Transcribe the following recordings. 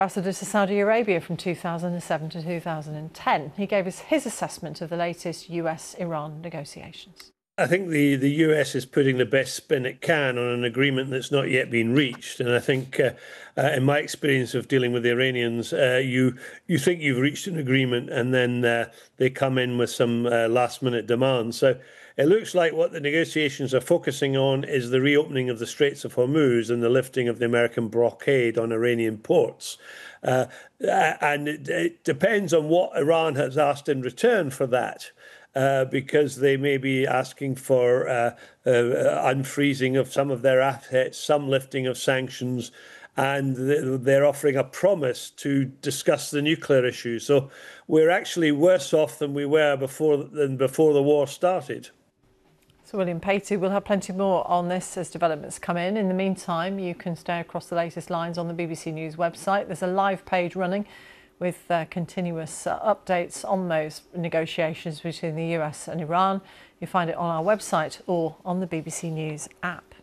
Ambassador to Saudi Arabia from 2007 to 2010. He gave us his assessment of the latest US-Iran negotiations. I think the US is putting the best spin it can on an agreement that's not yet been reached. And I think, in my experience of dealing with the Iranians, you think you've reached an agreement and then they come in with some last-minute demands. So it looks like what the negotiations are focusing on is the reopening of the Straits of Hormuz and the lifting of the American blockade on Iranian ports. And it depends on what Iran has asked in return for that. Because they may be asking for unfreezing of some of their assets, some lifting of sanctions, and they're offering a promise to discuss the nuclear issue. So we're actually worse off than we were before the war started. So William Patey, we'll have plenty more on this as developments come in. In the meantime, you can stay across the latest lines on the BBC News website. There's a live page running with continuous updates on those negotiations between the US and Iran. You find it on our website or on the BBC News app.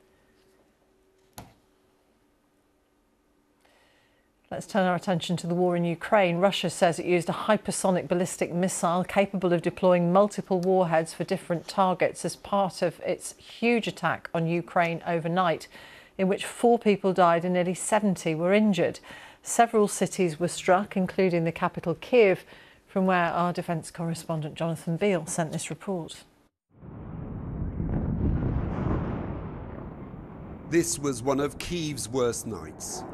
Let's turn our attention to the war in Ukraine. Russia says it used a hypersonic ballistic missile capable of deploying multiple warheads for different targets as part of its huge attack on Ukraine overnight, in which 4 people died and nearly 70 were injured. Several cities were struck, including the capital Kiev, from where our defence correspondent Jonathan Beale sent this report. This was one of Kyiv's worst nights,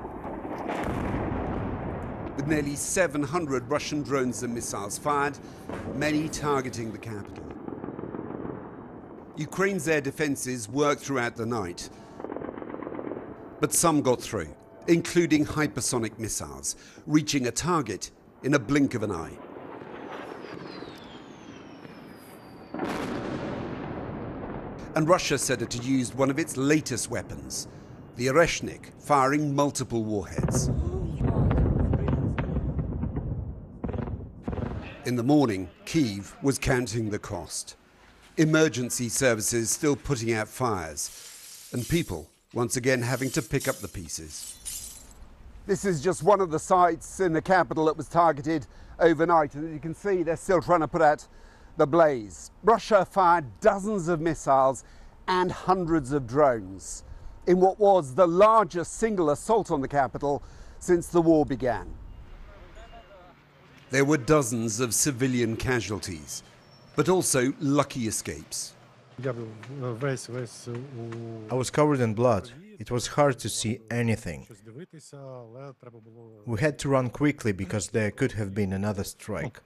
with nearly 700 Russian drones and missiles fired, many targeting the capital. Ukraine's air defences worked throughout the night, but some got through, including hypersonic missiles, reaching a target in a blink of an eye. And Russia said it had used one of its latest weapons, the Oreshnik, firing multiple warheads. In the morning, Kyiv was counting the cost. Emergency services still putting out fires, and people once again having to pick up the pieces. This is just one of the sites in the capital that was targeted overnight, and as you can see, they're still trying to put out the blaze. Russia fired dozens of missiles and hundreds of drones in what was the largest single assault on the capital since the war began. There were dozens of civilian casualties, but also lucky escapes. I was covered in blood. It was hard to see anything. We had to run quickly because there could have been another strike.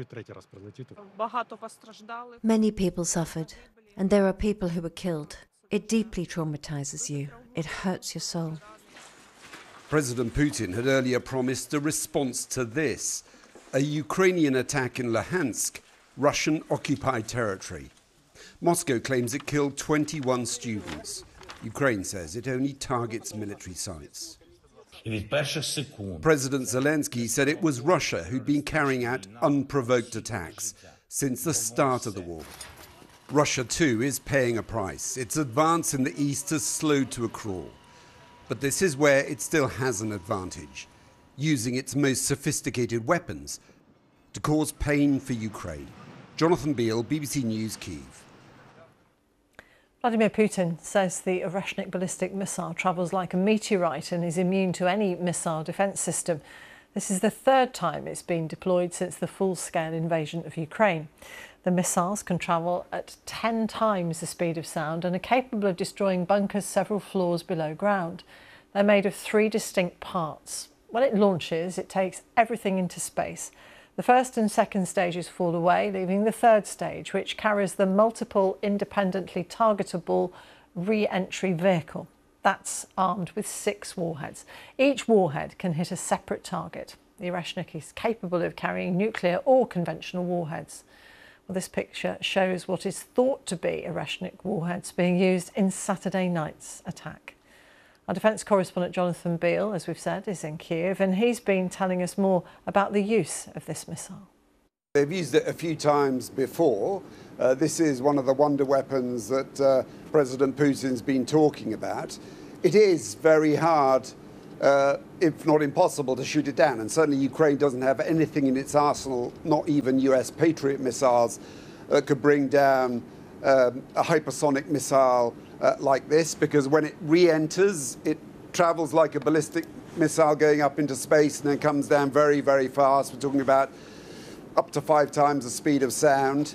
Many people suffered, and there are people who were killed. It deeply traumatizes you. It hurts your soul. President Putin had earlier promised a response to this, a Ukrainian attack in Luhansk, Russian-occupied territory. Moscow claims it killed 21 students. Ukraine says it only targets military sites. President Zelensky said it was Russia who'd been carrying out unprovoked attacks since the start of the war. Russia, too, is paying a price. Its advance in the east has slowed to a crawl. But this is where it still has an advantage, using its most sophisticated weapons to cause pain for Ukraine. Jonathan Beale, BBC News, Kyiv. Vladimir Putin says the Oreshnik ballistic missile travels like a meteorite and is immune to any missile defence system. This is the 3rd time it's been deployed since the full-scale invasion of Ukraine. The missiles can travel at 10 times the speed of sound and are capable of destroying bunkers several floors below ground. They're made of 3 distinct parts. When it launches, it takes everything into space. The first and second stages fall away, leaving the third stage, which carries the multiple independently targetable re-entry vehicle. That's armed with 6 warheads. Each warhead can hit a separate target. The Oreshnik is capable of carrying nuclear or conventional warheads. Well, this picture shows what is thought to be Oreshnik warheads being used in Saturday night's attack. Our defence correspondent Jonathan Beale, as we've said, is in Kyiv, and he's been telling us more about the use of this missile. They've used it a few times before. This is one of the wonder weapons that President Putin's been talking about. It is very hard if not impossible, to shoot it down. And certainly Ukraine doesn't have anything in its arsenal, not even US Patriot missiles, that could bring down a hypersonic missile like this, because when it re-enters, it travels like a ballistic missile going up into space and then comes down very, very fast. We're talking about up to 5 times the speed of sound,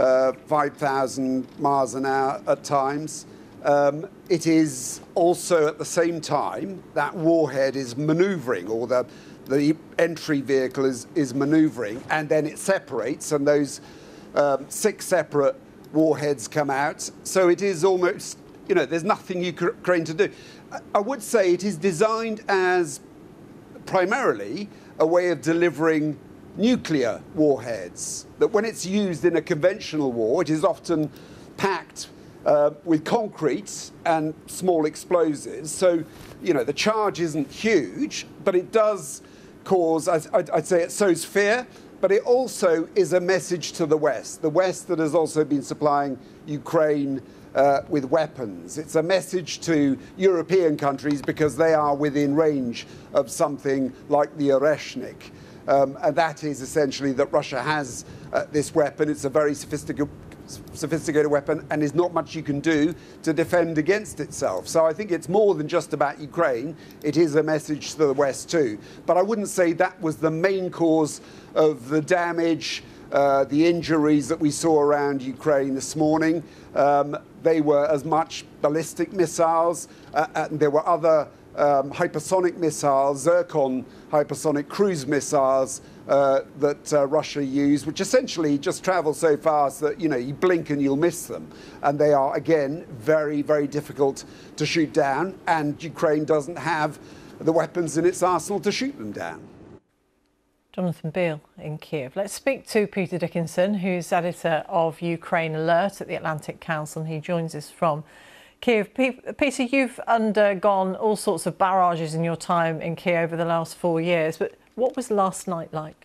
5,000 miles an hour at times. It is also at the same time that warhead is maneuvering, or the entry vehicle is maneuvering, and then it separates, and those 6 separate warheads come out. So it is almost, there's nothing Ukraine to do. I would say it is designed as primarily a way of delivering nuclear warheads, that when it's used in a conventional war, it is often packed with concrete and small explosives. So, the charge isn't huge, but it does cause, I'd say it sows fear, but it also is a message to the West that has also been supplying Ukraine with weapons. It's a message to European countries because they are within range of something like the Oreshnik. And that is essentially that Russia has this weapon. It's a very sophisticated weapon, and there's not much you can do to defend against itself. So I think it's more than just about Ukraine. It is a message to the West too. But I wouldn't say that was the main cause of the damage, the injuries that we saw around Ukraine this morning. They were as much ballistic missiles, and there were other hypersonic missiles, Zircon hypersonic cruise missiles that Russia used, which essentially just travel so fast that, you blink and you'll miss them. And they are, again, very, very difficult to shoot down. And Ukraine doesn't have the weapons in its arsenal to shoot them down. Jonathan Beale in Kiev. Let's speak to Peter Dickinson, who's editor of Ukraine Alert at the Atlantic Council, and he joins us from Kiev. Peter, you've undergone all sorts of barrages in your time in Kiev over the last 4 years, but what was last night like?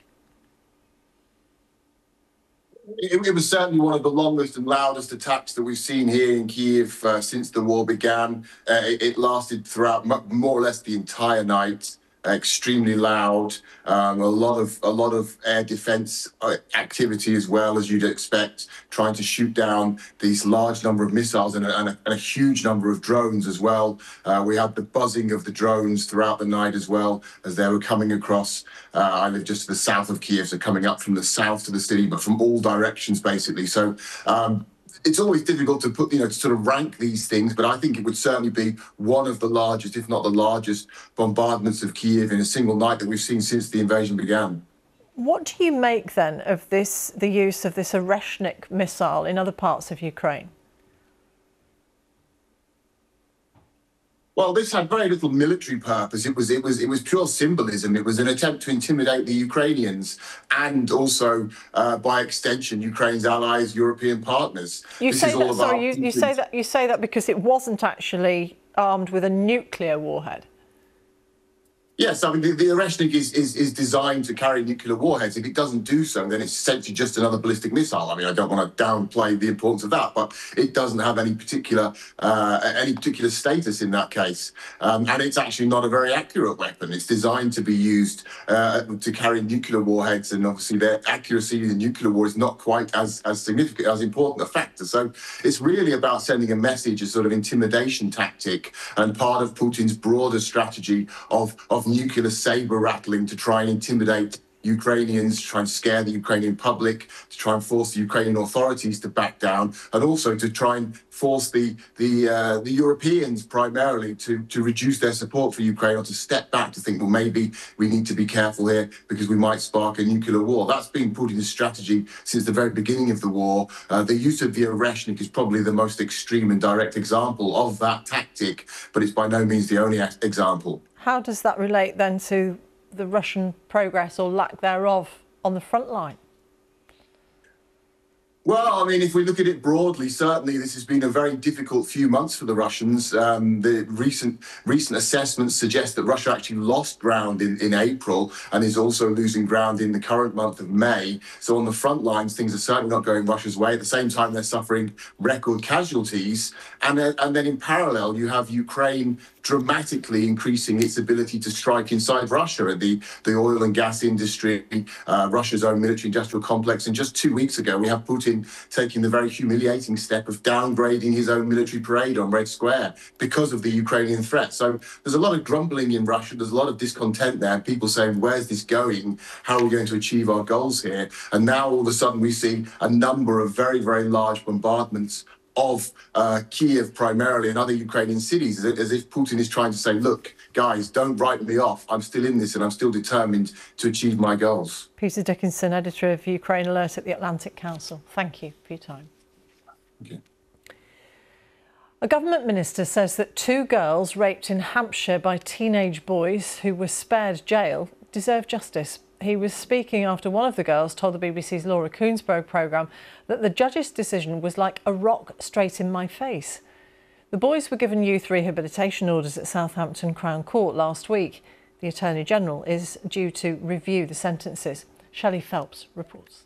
It was certainly one of the longest and loudest attacks that we've seen here in Kiev since the war began. It lasted throughout more or less the entire night. Extremely loud, a lot of air defence activity as well, as you'd expect, trying to shoot down these large number of missiles and a huge number of drones as well. We had the buzzing of the drones throughout the night as well as they were coming across. I live just to the south of Kiev, so coming up from the south to the city, but from all directions basically. So it's always difficult to put, to sort of rank these things, but I think it would certainly be one of the largest, if not the largest, bombardments of Kiev in a single night that we've seen since the invasion began. What do you make then of the use of this Oreshnik missile in other parts of Ukraine? Well, this had very little military purpose. It was pure symbolism. It was an attempt to intimidate the Ukrainians and also, by extension, Ukraine's allies, European partners. You say that because it wasn't actually armed with a nuclear warhead. Yes, I mean, the Oreshnik is designed to carry nuclear warheads. If it doesn't do so, then it's essentially just another ballistic missile. I mean, I don't want to downplay the importance of that, but it doesn't have any particular status in that case. And it's actually not a very accurate weapon. It's designed to be used to carry nuclear warheads, and obviously their accuracy in the nuclear war is not quite as significant, as important a factor. So it's really about sending a message, a sort of intimidation tactic, and part of Putin's broader strategy of nuclear saber rattling to try and intimidate Ukrainians, to try and scare the Ukrainian public, to try and force the Ukrainian authorities to back down, and also to try and force the Europeans primarily to reduce their support for Ukraine, or to step back, to think, well, maybe we need to be careful here because we might spark a nuclear war. That's been Putin's strategy since the very beginning of the war. The use of the Oreshnik is probably the most extreme and direct example of that tactic, but it's by no means the only example. How does that relate then to the Russian progress or lack thereof on the front line? Well, I mean, if we look at it broadly, certainly this has been a very difficult few months for the Russians. The recent assessments suggest that Russia actually lost ground in April and is also losing ground in the current month of May. So on the front lines, things are certainly not going Russia's way. At the same time, they're suffering record casualties. And then in parallel, you have Ukraine dramatically increasing its ability to strike inside Russia at the oil and gas industry, Russia's own military-industrial complex. And just 2 weeks ago, we have Putin taking the very humiliating step of downgrading his own military parade on Red Square because of the Ukrainian threat. So there's a lot of grumbling in Russia. There's a lot of discontent there. People saying, where's this going? How are we going to achieve our goals here? And now all of a sudden we see a number of very, very large bombardments of Kiev primarily and other Ukrainian cities, as if Putin is trying to say, look, guys, don't write me off. I'm still in this and I'm still determined to achieve my goals. Peter Dickinson, editor of Ukraine Alert at the Atlantic Council. Thank you for your time. Okay. A government minister says that 2 girls raped in Hampshire by teenage boys who were spared jail deserve justice. He was speaking after one of the girls told the BBC's Laura Kuenssberg programme that the judge's decision was like a rock straight in my face. The boys were given youth rehabilitation orders at Southampton Crown Court last week. The Attorney General is due to review the sentences. Shelley Phelps reports.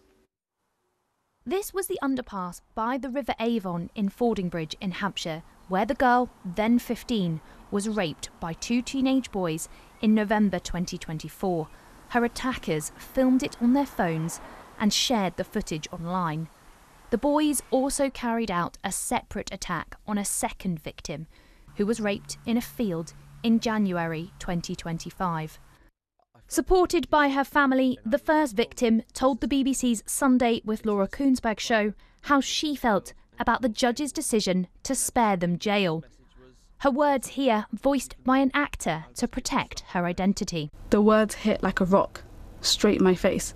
This was the underpass by the River Avon in Fordingbridge in Hampshire, where the girl, then 15, was raped by 2 teenage boys in November 2024. Her attackers filmed it on their phones and shared the footage online. The boys also carried out a separate attack on a second victim, who was raped in a field in January 2025. Supported by her family, the first victim told the BBC's Sunday with Laura Kuenssberg show how she felt about the judge's decision to spare them jail. Her words here voiced by an actor to protect her identity. The words hit like a rock, straight in my face.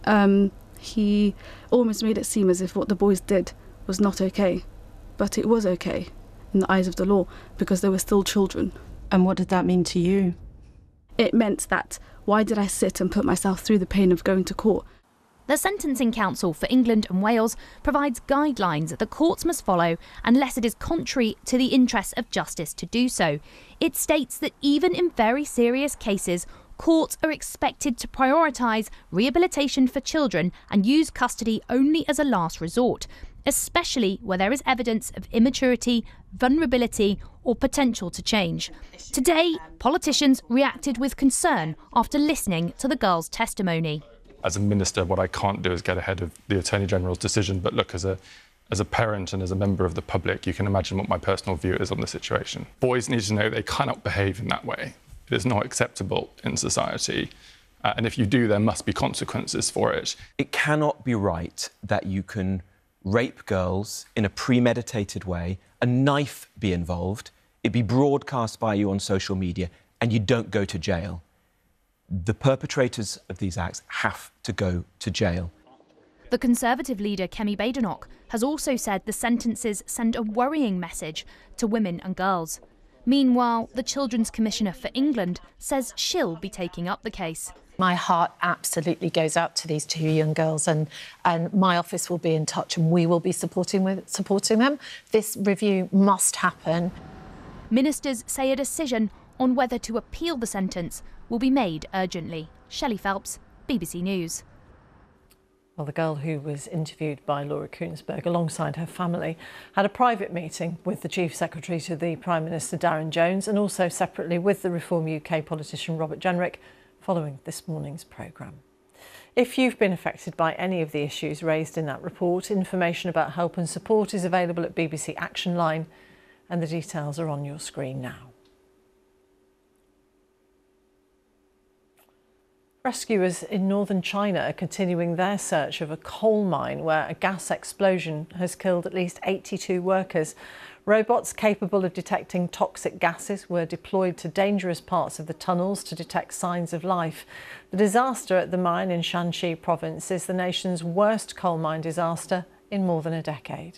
He almost made it seem as if what the boys did was not okay. But it was okay in the eyes of the law because they were still children. And what did that mean to you? It meant that why did I sit and put myself through the pain of going to court? The Sentencing Council for England and Wales provides guidelines that courts must follow unless it is contrary to the interests of justice to do so. It states that even in very serious cases, courts are expected to prioritise rehabilitation for children and use custody only as a last resort, especially where there is evidence of immaturity, vulnerability or potential to change. Today, politicians reacted with concern after listening to the girl's testimony. As a minister, what I can't do is get ahead of the Attorney General's decision, but look, as a parent and as a member of the public, you can imagine what my personal view is on the situation. Boys need to know they cannot behave in that way. It is not acceptable in society. And if you do, there must be consequences for it. It cannot be right that you can rape girls in a premeditated way, a knife be involved, it be broadcast by you on social media, and you don't go to jail. The perpetrators of these acts have to go to jail. The Conservative leader, Kemi Badenoch, has also said the sentences send a worrying message to women and girls. Meanwhile, the Children's Commissioner for England says she'll be taking up the case. My heart absolutely goes out to these 2 young girls and my office will be in touch and we will be supporting them. This review must happen. Ministers say a decision on whether to appeal the sentence will be made urgently. Shelley Phelps, BBC News. Well, the girl who was interviewed by Laura Kuenssberg alongside her family had a private meeting with the Chief Secretary to the Prime Minister, Darren Jones, and also separately with the Reform UK politician Robert Jenrick following this morning's programme. If you've been affected by any of the issues raised in that report, information about help and support is available at BBC Action Line and the details are on your screen now. Rescuers in northern China are continuing their search of a coal mine where a gas explosion has killed at least 82 workers. Robots capable of detecting toxic gases were deployed to dangerous parts of the tunnels to detect signs of life. The disaster at the mine in Shanxi province is the nation's worst coal mine disaster in more than a decade.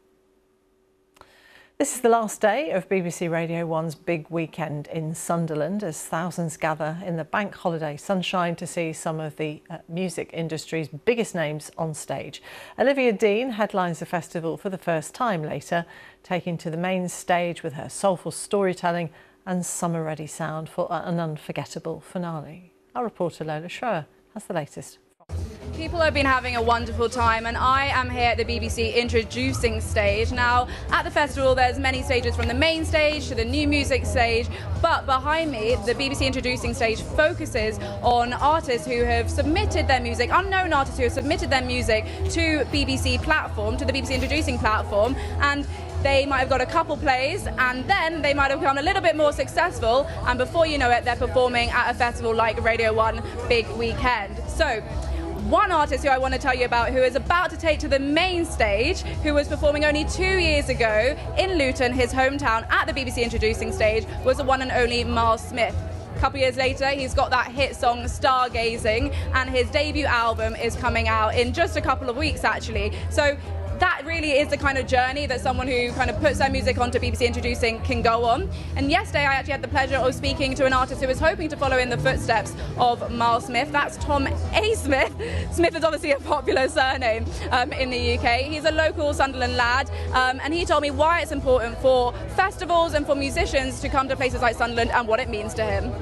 This is the last day of BBC Radio 1's big weekend in Sunderland as thousands gather in the bank holiday sunshine to see some of the music industry's biggest names on stage. Olivia Dean headlines the festival for the first time later, taking to the main stage with her soulful storytelling and summer-ready sound for an unforgettable finale. Our reporter Lola Schroer has the latest. People have been having a wonderful time, and I am here at the BBC Introducing stage. Now, at the festival, there's many stages, from the main stage to the new music stage, but behind me, the BBC Introducing stage focuses on artists who have submitted their music, unknown artists who have submitted their music to BBC platform, to the BBC Introducing platform, and they might have got a couple plays, and then they might have become a little bit more successful, and before you know it, they're performing at a festival like Radio 1 Big Weekend. So, one artist who I want to tell you about, who is about to take to the main stage, who was performing only 2 years ago in Luton, his hometown, at the BBC Introducing stage, was the one and only Miles Smith. A couple years later, he's got that hit song Stargazing, and his debut album is coming out in just a couple of weeks, actually. So that really is the kind of journey that someone who kind of puts their music onto BBC Introducing can go on. And yesterday I actually had the pleasure of speaking to an artist who was hoping to follow in the footsteps of Miles Smith. That's Tom A. Smith. Smith is obviously a popular surname in the UK. He's a local Sunderland lad, and he told me why it's important for festivals and for musicians to come to places like Sunderland and what it means to him.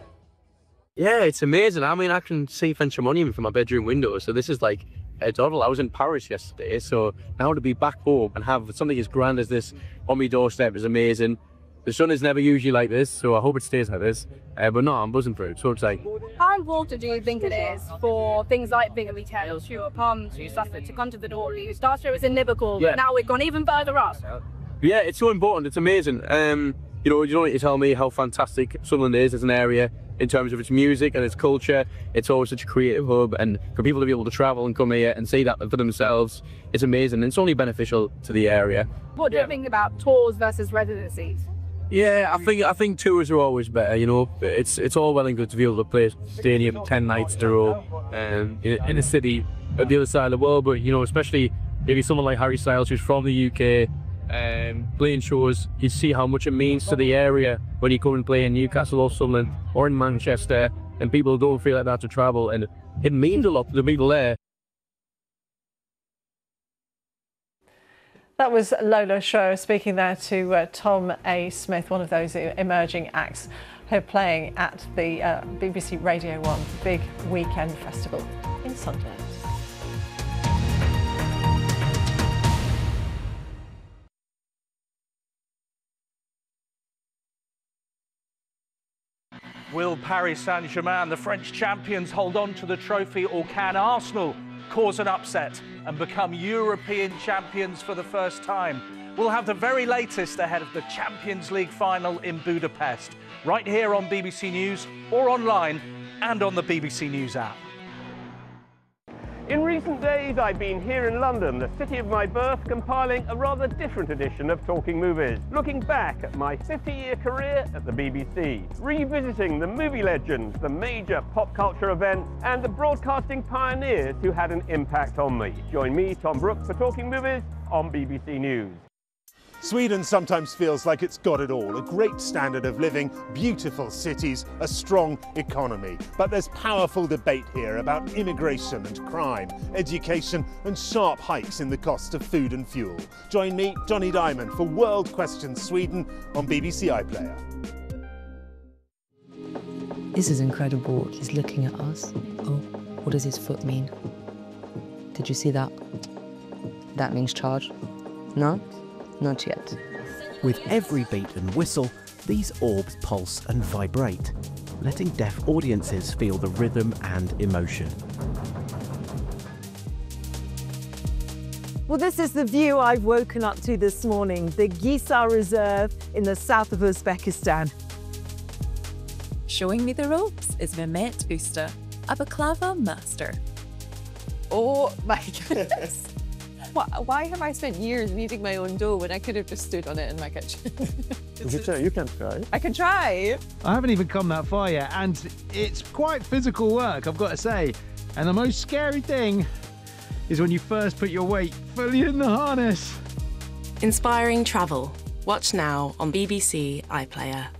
Yeah, it's amazing. I mean, I can see Fenchurch Monument from my bedroom window, so this is like a doddle. I was in Paris yesterday, so now to be back home and have something as grand as this on my doorstep is amazing. The sun is never usually like this, so I hope it stays like this. But no, I'm buzzing for it. So it's like, how important do you think it is for things like bigger retailers who come to Suffolk to come to the door? You start show was in Liverpool, yeah. But now we've gone even further up. Yeah, it's so important. It's amazing. You know, you don't need to tell me how fantastic Sunderland is as an area in terms of its music and its culture. It's always such a creative hub, and for people to be able to travel and come here and see that for themselves, it's amazing. And it's only beneficial to the area. What do you think about tours versus residencies? Yeah, I think tours are always better. You know, it's all well and good to be able to play stadium 10 nights in a row in a city at the other side of the world. But you know, especially maybe someone like Harry Styles, who's from the UK, playing shows, you see how much it means to the area when you come and play in Newcastle or Sunderland or in Manchester, and people don't feel like that to travel, and it means a lot to the people there. That was Lola Shaw speaking there to Tom A. Smith, one of those emerging acts who are playing at the BBC Radio 1 Big Weekend Festival in Sunderland. Will Paris Saint-Germain, the French champions, hold on to the trophy, or can Arsenal cause an upset and become European champions for the first time? We'll have the very latest ahead of the Champions League final in Budapest, right here on BBC News or online and on the BBC News app. In recent days, I've been here in London, the city of my birth, compiling a rather different edition of Talking Movies, looking back at my 50-year career at the BBC, revisiting the movie legends, the major pop culture events, and the broadcasting pioneers who had an impact on me. Join me, Tom Brooks, for Talking Movies on BBC News. Sweden sometimes feels like it's got it all. A great standard of living, beautiful cities, a strong economy. But there's powerful debate here about immigration and crime, education and sharp hikes in the cost of food and fuel. Join me, Johnny Diamond, for World Questions Sweden on BBC iPlayer. This is incredible. He's looking at us. Oh, what does his foot mean? Did you see that? That means charge. No? Not yet. With every beat and whistle, these orbs pulse and vibrate, letting deaf audiences feel the rhythm and emotion. Well, this is the view I've woken up to this morning, the Gisar Reserve in the south of Uzbekistan. Showing me the ropes is Mehmet Usta, a baklava master. Oh my goodness. Why have I spent years kneading my own dough when I could have just stood on it in my kitchen? You can try. I can try. I haven't even come that far yet, and it's quite physical work, I've got to say. And the most scary thing is when you first put your weight fully in the harness. Inspiring travel. Watch now on BBC iPlayer.